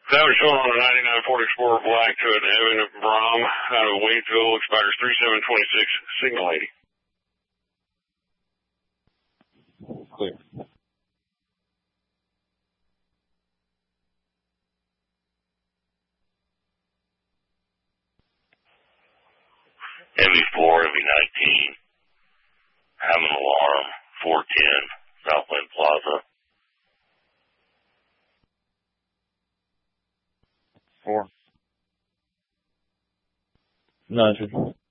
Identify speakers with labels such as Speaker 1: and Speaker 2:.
Speaker 1: That was showing on a 99 Ford Explorer Black to an Evan Brom out of Waynesville, expires 3726, signal 80.
Speaker 2: Clear.
Speaker 3: MV4, MV19, Hammond Alarm, 410, Southland Plaza.
Speaker 2: 4. Nitrogen.